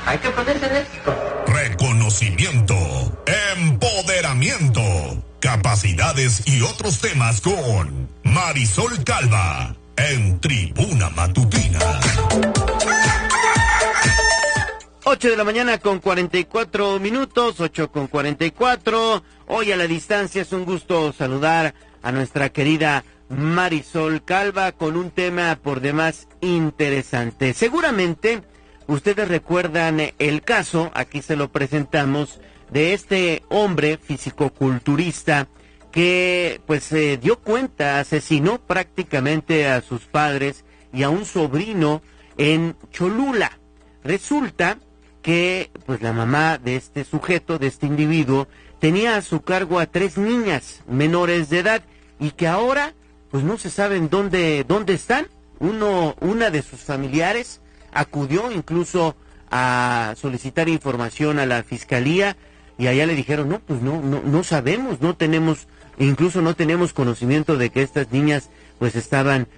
Hay que ponerse en esto. Reconocimiento, empoderamiento, capacidades y otros temas con Marisol Calva en Tribuna Matutina. 8 de la mañana con 44 minutos, 8 con 44. Hoy a la distancia es un gusto saludar a nuestra querida Marisol Calva con un tema por demás interesante. Seguramente ustedes recuerdan el caso, aquí se lo presentamos, de este hombre fisicoculturista que pues se dio cuenta, asesinó prácticamente a sus padres y a un sobrino en Cholula. Resulta que pues la mamá de este sujeto, de este individuo, tenía a su cargo a 3 niñas menores de edad y que ahora pues no se saben dónde están. Una de sus familiares acudió incluso a solicitar información a la fiscalía y allá le dijeron, no sabemos, no tenemos conocimiento de que estas niñas pues estaban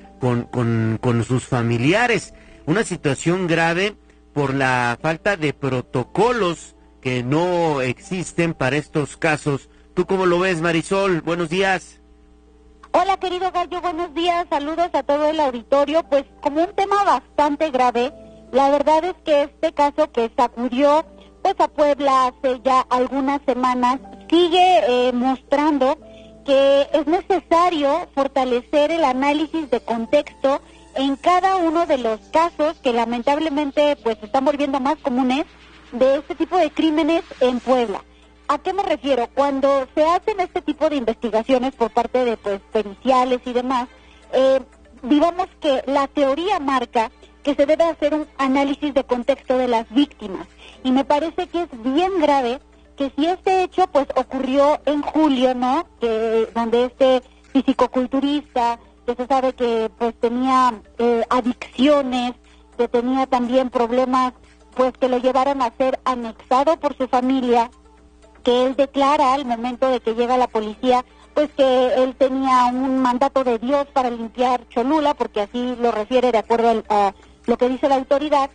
con sus familiares. Una situación grave por la falta de protocolos que no existen para estos casos. ¿Tú cómo lo ves, Marisol? Buenos días. Hola, querido Gallo, buenos días, saludos a todo el auditorio. Pues como un tema bastante grave, la verdad es que este caso que sacudió pues a Puebla hace ya algunas semanas sigue mostrando que es necesario fortalecer el análisis de contexto en cada uno de los casos que lamentablemente pues se están volviendo más comunes de este tipo de crímenes en Puebla. ¿A qué me refiero? Cuando se hacen este tipo de investigaciones por parte de pues periciales y demás, digamos que la teoría marca que se debe hacer un análisis de contexto de las víctimas. Y me parece que es bien grave que si este hecho pues ocurrió en julio, ¿no? Donde este fisicoculturista, que se sabe que pues tenía adicciones, que tenía también problemas pues que lo llevaron a ser anexado por su familia, que él declara al momento de que llega la policía pues que él tenía un mandato de Dios para limpiar Cholula, porque así lo refiere de acuerdo a lo que dice la autoridad,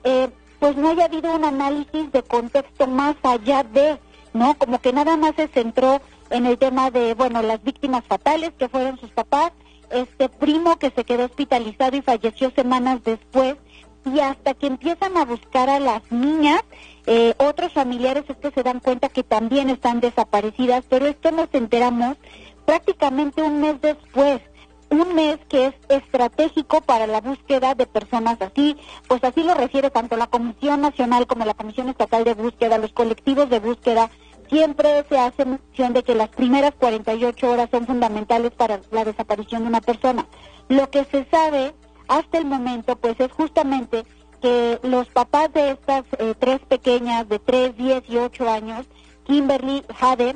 pues no haya habido un análisis de contexto más allá de, ¿no? Como que nada más se centró en el tema de, bueno, las víctimas fatales que fueron sus papás, este primo que se quedó hospitalizado y falleció semanas después, y hasta que empiezan a buscar a las niñas, otros familiares se dan cuenta que también están desaparecidas, pero esto nos enteramos prácticamente un mes después, un mes que es estratégico para la búsqueda de personas así, pues así lo refiere tanto la Comisión Nacional como la Comisión Estatal de Búsqueda, los colectivos de búsqueda. Siempre se hace mención de que las primeras 48 horas son fundamentales para la desaparición de una persona. Lo que se sabe hasta el momento, pues es justamente que los papás de estas 3 pequeñas de 3, 10 y 8 años, Kimberly, Jade,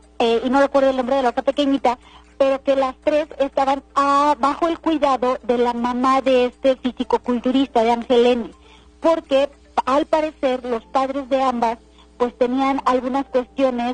y no recuerdo el nombre de la otra pequeñita, pero que las 3 estaban bajo el cuidado de la mamá de este fisicoculturista, de Ángel N., porque al parecer los padres de ambas pues tenían algunas cuestiones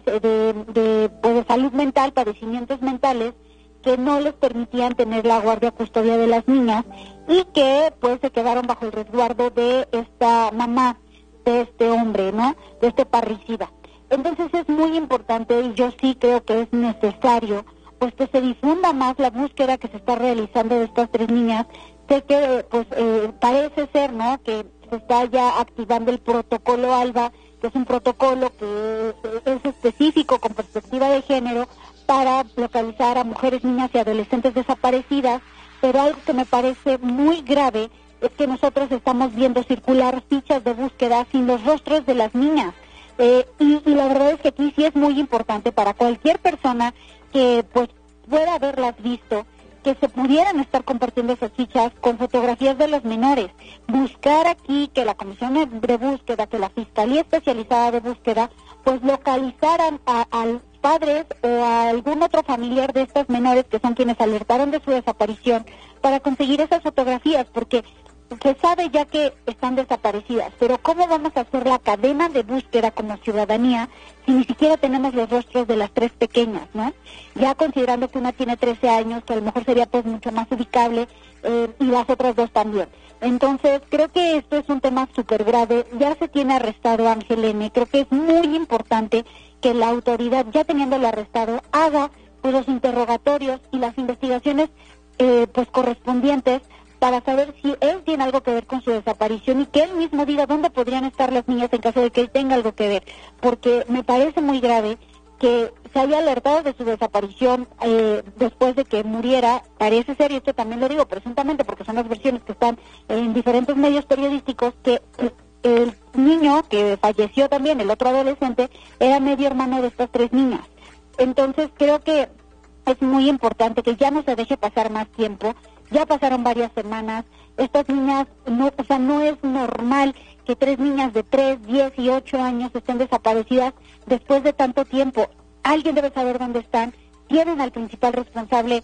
de salud mental, padecimientos mentales, que no les permitían tener la guardia custodia de las niñas y que pues se quedaron bajo el resguardo de esta mamá de este hombre, ¿no? De este parricida. Entonces es muy importante y yo sí creo que es necesario pues que se difunda más la búsqueda que se está realizando de estas 3 niñas. Sé que pues parece ser, ¿no?, que se está ya activando el protocolo ALBA, que es un protocolo que es específico con perspectiva de género para localizar a mujeres, niñas y adolescentes desaparecidas, pero algo que me parece muy grave es que nosotros estamos viendo circular fichas de búsqueda sin los rostros de las niñas. Y la verdad es que aquí sí es muy importante para cualquier persona que pues pueda haberlas visto, que se pudieran estar compartiendo esas fichas con fotografías de los menores. Buscar aquí que la Comisión de Búsqueda, que la Fiscalía Especializada de Búsqueda, pues localizaran al padres o a algún otro familiar de estas menores que son quienes alertaron de su desaparición para conseguir esas fotografías, porque se sabe ya que están desaparecidas, pero ¿cómo vamos a hacer la cadena de búsqueda como ciudadanía si ni siquiera tenemos los rostros de las 3 pequeñas, ¿no? Ya considerando que una tiene 13 años, que a lo mejor sería pues mucho más ubicable, y las otras 2 también. Entonces, creo que esto es un tema súper grave. Ya se tiene arrestado a Ángel N. Creo que es muy importante que la autoridad, ya teniéndolo arrestado, haga pues, los interrogatorios y las investigaciones pues correspondientes para saber si él tiene algo que ver con su desaparición y que él mismo diga dónde podrían estar las niñas en caso de que él tenga algo que ver. Porque me parece muy grave que se haya alertado de su desaparición después de que muriera. Parece ser, y esto también lo digo presuntamente porque son las versiones que están en diferentes medios periodísticos, que el niño que falleció también, el otro adolescente, era medio hermano de estas 3 niñas. Entonces creo que es muy importante que ya no se deje pasar más tiempo. Ya pasaron varias semanas. Estas niñas, no es normal que 3 niñas de 3, 10 y 8 años estén desaparecidas después de tanto tiempo. Alguien debe saber dónde están. Tienen al principal responsable,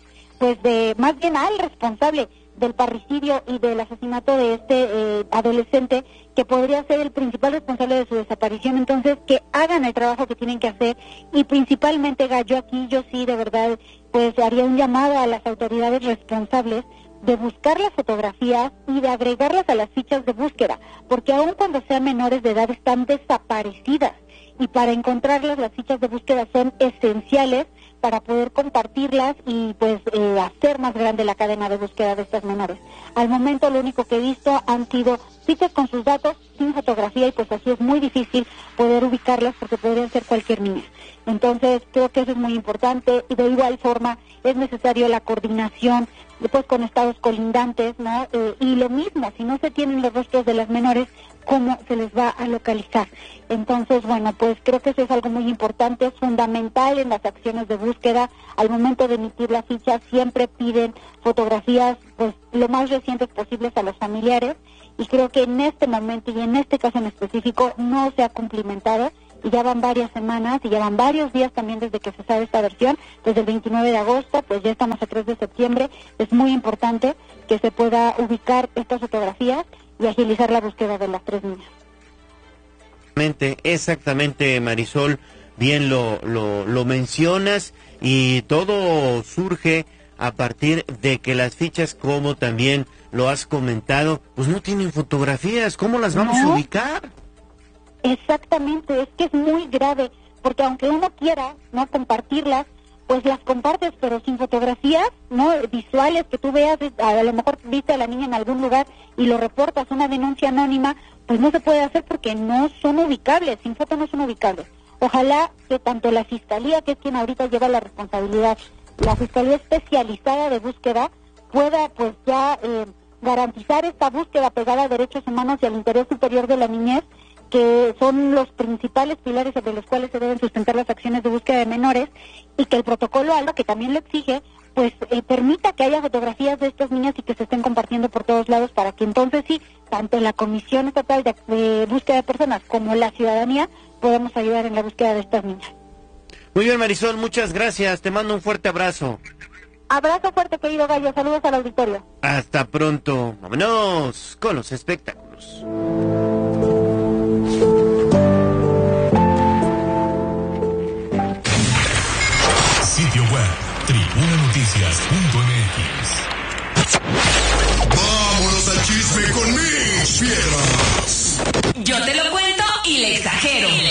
más bien al responsable del parricidio y del asesinato de este adolescente, que podría ser el principal responsable de su desaparición. Entonces, que hagan el trabajo que tienen que hacer, y principalmente, yo sí, de verdad, haría un llamado a las autoridades responsables de buscar las fotografías y de agregarlas a las fichas de búsqueda, porque aun cuando sean menores de edad están desaparecidas, y para encontrarlas las fichas de búsqueda son esenciales para poder compartirlas y hacer más grande la cadena de búsqueda de estas menores. Al momento lo único que he visto han sido fichas con sus datos sin fotografía, y así es muy difícil poder ubicarlas porque podrían ser cualquier niña. Entonces creo que eso es muy importante, y de igual forma es necesario la coordinación con estados colindantes, ¿no? Y lo mismo, si no se tienen los rostros de las menores, ¿cómo se les va a localizar? Entonces, creo que eso es algo muy importante, es fundamental en las acciones de búsqueda. Al momento de emitir la ficha siempre piden fotografías lo más recientes posibles a los familiares, y creo que en este momento y en este caso en específico no se ha cumplimentado, y ya van varias semanas y ya van varios días también desde que se sabe esta versión, desde el 29 de agosto, ya estamos a 3 de septiembre. Es muy importante que se pueda ubicar estas fotografías y agilizar la búsqueda de las 3 niñas. Exactamente, Marisol, bien lo mencionas, y todo surge a partir de que las fichas, como también lo has comentado, no tienen fotografías. ¿Cómo las vamos a ubicar? Exactamente, es que es muy grave, porque aunque uno quiera no compartirlas, las compartes, pero sin fotografías visuales que tú veas. A lo mejor viste a la niña en algún lugar y lo reportas, una denuncia anónima, no se puede hacer porque no son ubicables, sin foto no son ubicables. Ojalá que tanto la Fiscalía, que es quien ahorita lleva la responsabilidad, la Fiscalía Especializada de Búsqueda, pueda garantizar esta búsqueda pegada a derechos humanos y al interés superior de la niñez, que son los principales pilares sobre los cuales se deben sustentar las acciones de búsqueda de menores, y que el protocolo ALBA, que también lo exige, permita que haya fotografías de estas niñas y que se estén compartiendo por todos lados, para que entonces sí, tanto la Comisión Estatal de Búsqueda de Personas como la ciudadanía podamos ayudar en la búsqueda de estas niñas. Muy bien, Marisol, muchas gracias, te mando un fuerte abrazo. Abrazo fuerte, querido Gallo, saludos al auditorio. Hasta pronto, vámonos con los espectáculos. Sitio web, tribunanoticias.mx. ¡Vámonos al chisme con Mitch Fieras! Yo te lo cuento y le exagero.